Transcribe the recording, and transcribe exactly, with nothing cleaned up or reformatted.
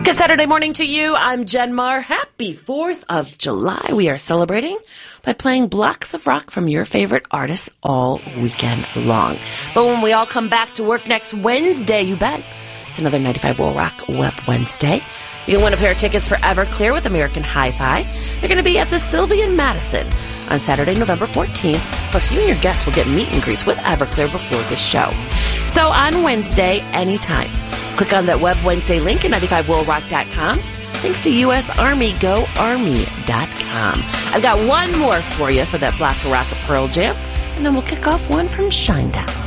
Good Saturday morning to you. I'm Jen Marr. Happy fourth of July. We are celebrating by playing blocks of rock from your favorite artists all weekend long. But when we all come back to work next Wednesday, you bet, it's another ninety-five Will Rock Web Wednesday. You can win a pair of tickets for Everclear with American Hi-Fi. They're going to be at the Sylvia in Madison on Saturday, November fourteenth. Plus, you and your guests will get meet and greets with Everclear before the show. So on Wednesday, anytime, click on that Web Wednesday link at ninety-five will rock dot com. Thanks to U S Army, go army dot com. I've got one more for you for that block of rock of Pearl Jam, and then we'll kick off one from Shinedown.